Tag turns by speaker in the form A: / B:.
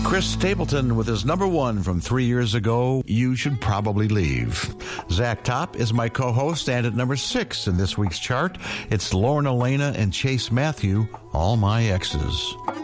A: Chris Stapleton with his number one from 3 years ago, You Should Probably Leave. Zach Top is my co-host, and at number 6 in this week's chart, it's Lorna Lana and Chase Matthew, All My Exes.